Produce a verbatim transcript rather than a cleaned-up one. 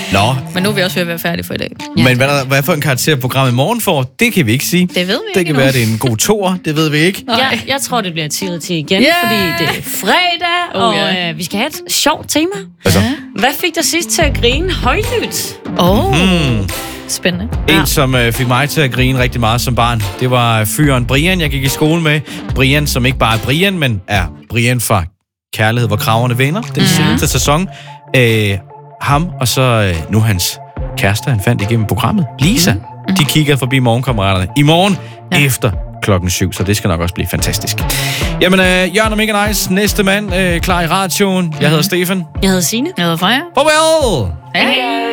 Nå. Men nu er vi også ved at være færdige for i dag. Ja. Men hvad, der, hvad for en karakter programmet i morgen får, det kan vi ikke sige. Det ved vi det ikke Det kan endnu. være, det er en god toer, det ved vi ikke. Jeg, jeg tror, det bliver ti ud af ti igen, Yeah! fordi det er fredag, Oh, og yeah. øh, vi skal have et sjovt tema. Altså. Hvad fik dig sidst til at grine højlydt? Åh, oh, Mm. spændende. En, som øh, fik mig til at grine rigtig meget som barn, det var fyren Brian, jeg gik i skole med. Brian, som ikke bare er Brian, men er Brian fra Kærlighed, hvor kragerne vender. Den seneste sæson. Øh, ham, og så øh, nu hans kæreste, han fandt igennem programmet. Lisa. Mm. De kigger forbi morgenkammeraterne i morgen ja. efter klokken syv, så det skal nok også blive fantastisk. Jamen, øh, Jørgen og Mega Nice, næste mand, øh, klar i radioen. Jeg hedder Stefan. Jeg hedder Signe. Jeg hedder Freja. Farvel! Hej.